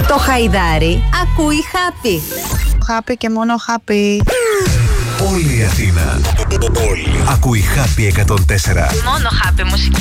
Το Χαϊδάρι ακούει Happy. Happy και μόνο Happy. Όλη η Αθήνα. Όλη ακούει Happy 104. Μόνο Happy μουσική.